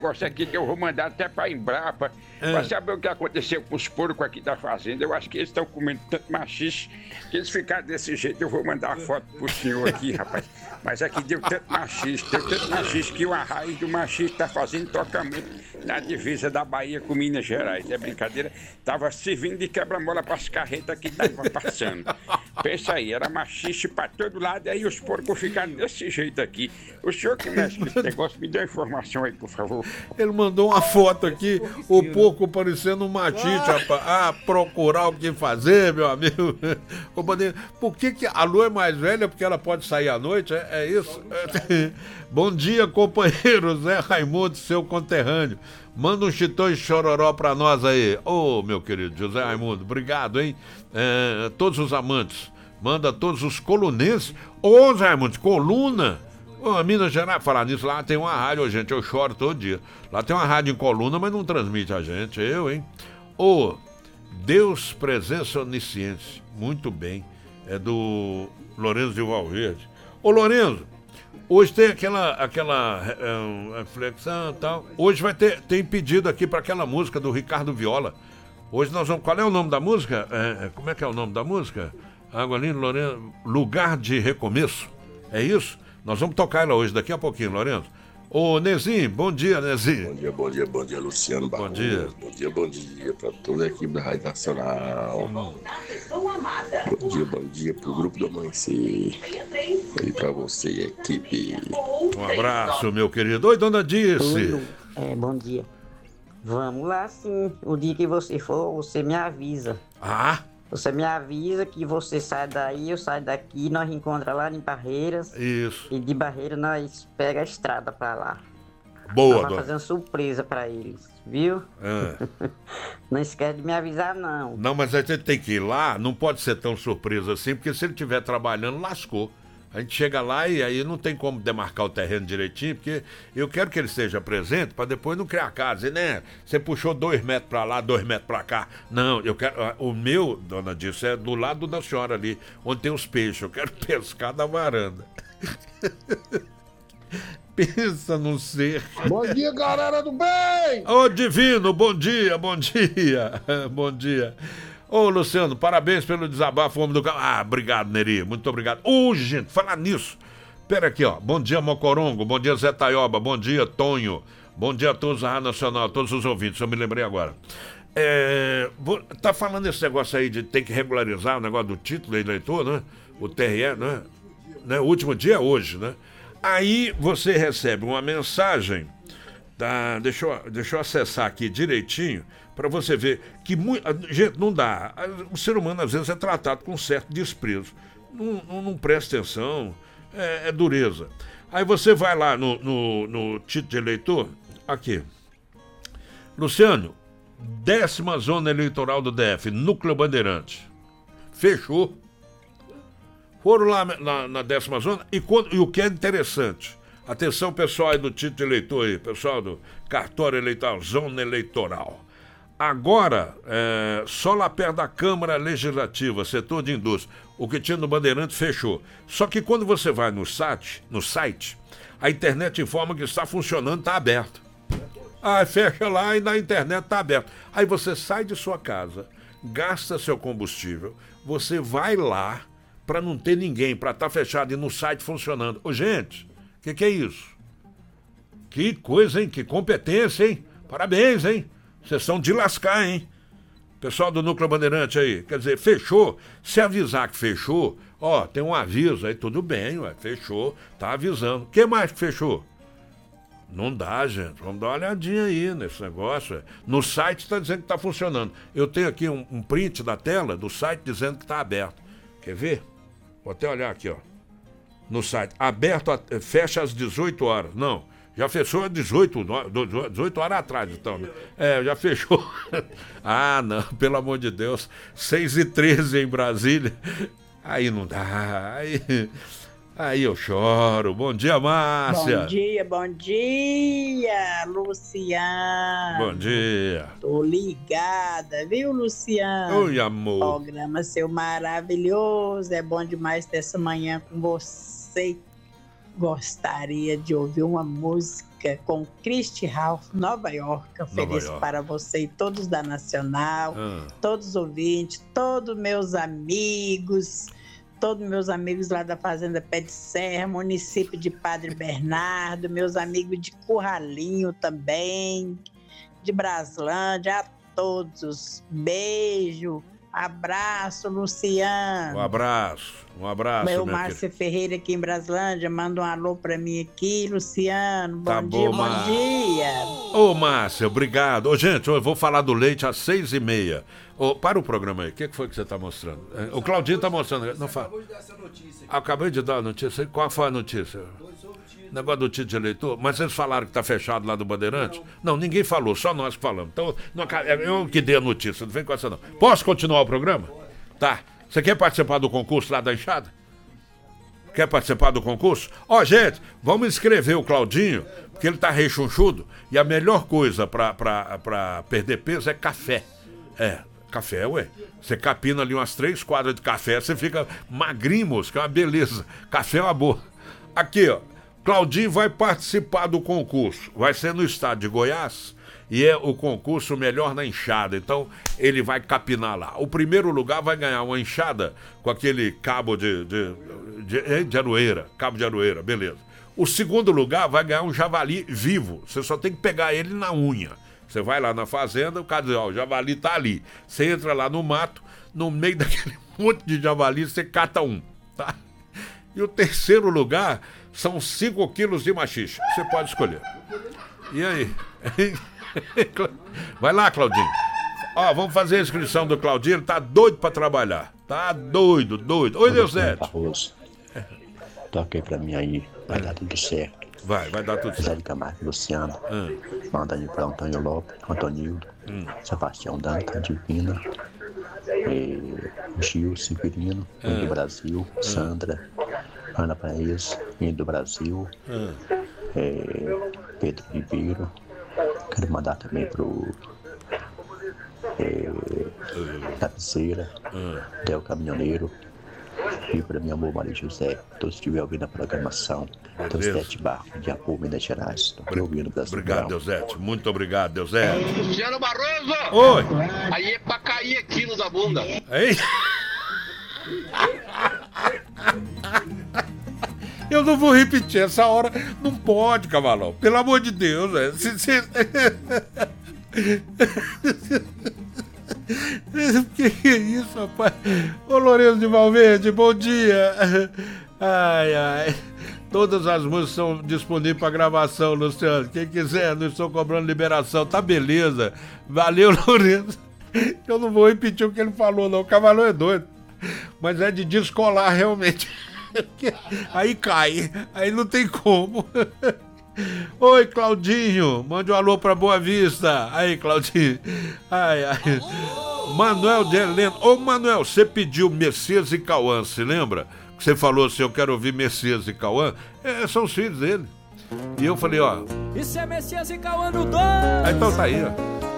negócio aqui que eu vou mandar até pra Embrapa pra saber o que aconteceu com os porcos aqui da fazenda. Eu acho que eles estão comendo tanto machixe que eles ficaram desse jeito. Eu vou mandar uma foto pro senhor aqui, rapaz. Mas aqui deu tanto machixe que o arraio do machixe tá fazendo tocamento na divisa da Bahia com Minas Gerais. É brincadeira. Tava servindo de quebra-mola pras carretas que estavam passando. Pensa aí, era machixe pra todo lado, aí os porcos ficaram desse jeito aqui. O senhor que mexe com esse negócio, me dê uma informação aí, por favor. Ele mandou uma foto aqui, o porco parecendo um machiste, rapaz. Ah, procurar o que fazer, meu amigo. Ô, Bandeira, por que a Lu é mais velha? Porque ela pode sair à noite, é isso? Bom dia, companheiro Zé Raimundo, seu conterrâneo. Manda um chitão e chororó pra nós aí. Ô, meu querido José Raimundo, obrigado, hein? Todos os amantes. Manda todos os colunenses. Ô, Zé Raimundo, coluna. Ô, Minas Gerais, falar nisso, lá tem uma rádio, gente, eu choro todo dia. Lá tem uma rádio em coluna, mas não transmite a gente, hein? Ô, Deus Presença Onisciente, muito bem. É do Lourenço de Valverde. Ô, Lourenço, hoje tem aquela reflexão e tal. Hoje tem pedido aqui para aquela música do Ricardo Viola. Hoje nós vamos... Qual é o nome da música? Como é que é o nome da música? Água Linda, Lourenço. Lugar de Recomeço. É isso? Nós vamos tocar ela hoje, daqui a pouquinho, Lourenço. Ô, Nezinho, bom dia, Nezinho. Bom dia, Luciano Barroso. Bom dia. Para toda a equipe da Rádio Nacional. Bom dia pro Grupo do Amanhecer. E para você, equipe. Um abraço, meu querido. Oi, dona Dirce. Bom dia. Vamos lá, sim. O dia que você for, você me avisa. Ah? Você me avisa que você sai daí, eu saio daqui, nós encontramos lá em Barreiras. Isso. E de Barreiras nós pega a estrada pra lá. Boa, nós vamos fazer uma surpresa pra eles, viu? Não esquece de me avisar, não. Não, mas a gente tem que ir lá, não pode ser tão surpresa assim, porque se ele estiver trabalhando, lascou. A gente chega lá e aí não tem como demarcar o terreno direitinho, porque eu quero que ele esteja presente para depois não criar casa. E, né? Você puxou 2 metros para lá, 2 metros para cá. Não, eu quero... O meu, dona Dirce, é do lado da senhora ali, onde tem os peixes. Eu quero pescar da varanda. Pensa no ser. Bom dia, galera do bem! Ô, Divino, bom dia. Bom dia. Ô, Luciano, parabéns pelo desabafo, homem do carro. Ah, obrigado, Neri, muito obrigado. Gente, falar nisso. Pera aqui, ó. Bom dia, Mocorongo. Bom dia, Zé Taioba. Bom dia, Tonho. Bom dia a todos da Rádio Nacional, a todos os ouvintes. Eu me lembrei agora. Tá falando esse negócio aí de ter que regularizar o negócio do título do eleitor, né? O TRE, né? O último dia é hoje, né? Aí você recebe uma mensagem. Tá, deixa eu acessar aqui direitinho para você ver que gente, não dá. O ser humano às vezes é tratado com certo desprezo. Não presta atenção, é dureza. Aí você vai lá no título de eleitor, aqui. Luciano, 10ª zona eleitoral do DF, Núcleo Bandeirante. Fechou. Foram lá na 10ª zona e o que é interessante. Atenção, pessoal aí do título de eleitor aí, pessoal do cartório eleitoral, zona eleitoral. Agora, só lá perto da Câmara Legislativa, setor de indústria, o que tinha no Bandeirante fechou. Só que quando você vai no site, a internet informa que está funcionando, está aberto. Aí fecha lá e na internet está aberto. Aí você sai de sua casa, gasta seu combustível, você vai lá para não ter ninguém, para estar fechado e no site funcionando. Ô, gente... O que é isso? Que coisa, hein? Que competência, hein? Parabéns, hein? Vocês são de lascar, hein? Pessoal do Núcleo Bandeirante aí, quer dizer, fechou. Se avisar que fechou, tem um aviso aí, tudo bem, fechou, tá avisando. O que mais que fechou? Não dá, gente. Vamos dar uma olhadinha aí nesse negócio. No site está dizendo que está funcionando. Eu tenho aqui um print da tela do site dizendo que está aberto. Quer ver? Vou até olhar aqui, ó. No site, fecha às 18 horas. Não, já fechou às 18 horas atrás, então. Já fechou. Ah, não, pelo amor de Deus. 6h13 em Brasília. Aí não dá. Aí eu choro. Bom dia, Márcia. Bom dia, Luciano. Bom dia. Tô ligada, viu, Luciano? Oi, amor. Programa seu maravilhoso. É bom demais ter essa manhã com você. Gostaria de ouvir uma música música com Christy Ralph, Nova York. Ofereço para você e todos da Nacional, todos os ouvintes, todos meus amigos lá da Fazenda Pé de Serra, município de Padre Bernardo, meus amigos de Curralinho também, de Braslândia, a todos. Beijo. Abraço, Luciano. Um abraço. Meu Márcio Ferreira aqui em Braslândia, manda um alô pra mim aqui, Luciano. Bom dia. Ô, Márcio, obrigado. Ô, gente, eu vou falar do leite às 6h30. Para o programa aí, o que foi que você tá mostrando? O Claudinho tá mostrando. Não fala. Acabei de dar essa notícia. Acabei de dar a notícia. Qual foi a notícia? Negócio do título de eleitor, mas vocês falaram que tá fechado lá do Bandeirante? Não, ninguém falou, só nós que falamos. Então, eu que dei a notícia, não vem com essa não. Posso continuar o programa? Tá. Você quer participar do concurso lá da enxada? Quer participar do concurso? Gente, vamos inscrever o Claudinho, porque ele tá rechonchudo, e a melhor coisa pra perder peso é café. Café, ué. Você capina ali umas 3 quadras de café, você fica magrinho, moço, que é uma beleza. Café é uma boa. Aqui, Claudinho vai participar do concurso. Vai ser no estado de Goiás e é o concurso melhor na enxada. Então, ele vai capinar lá. O primeiro lugar vai ganhar uma enxada com aquele cabo de aroeira. Cabo de aroeira, beleza. O segundo lugar vai ganhar um javali vivo. Você só tem que pegar ele na unha. Você vai lá na fazenda, o cara diz, o javali tá ali. Você entra lá no mato, no meio daquele monte de javali, você cata um, tá? E o terceiro lugar são 5 quilos de maxixe. Você pode escolher. E aí? Vai lá, Claudinho. Vamos fazer a inscrição do Claudinho. Ele tá doido pra trabalhar. Tá doido. Oi, Deusete. Toca pra mim aí. Vai dar tudo certo. Vai dar tudo certo. Zé de Camargo, Luciano. Manda aí pra Antônio Lopes, Antonildo. Sebastião Danca, Divina. Gil Severino, do Brasil. Sandra. Ana Paes, do Brasil. Pedro Ribeiro. Quero mandar também pro Tapeceira, Del Caminhoneiro. E para meu amor Maria José, todos que estiverem ouvindo a programação, dos 7 barcos de Apu, Minas Gerais. Estou ouvindo o Brasil. Obrigado, Deusete. Muito obrigado, Deusete. Luciano Barroso! Oi! Aí é pra cair quilos da bunda. Ei! Eu não vou repetir essa hora. Não pode, Cavalão. Pelo amor de Deus, velho. Que é isso, rapaz? Ô, Lourenço de Valverde, bom dia. Ai. Todas as músicas são disponíveis para gravação, Luciano. Quem quiser, não estou cobrando liberação. Tá beleza. Valeu, Lourenço. Eu não vou repetir o que ele falou, não. O Cavalão é doido. Mas é de descolar, realmente. Aí cai. Aí não tem como. Oi, Claudinho. Mande um alô pra Boa Vista. Aí, Claudinho. Ai. Manuel de Helena. Ô, Manuel, você pediu Messias e Cauã, se lembra? Que você falou assim, eu quero ouvir Messias e Cauã. São os filhos dele. E eu falei, Isso é Messias e Cauã no 2. Então tá aí, ó.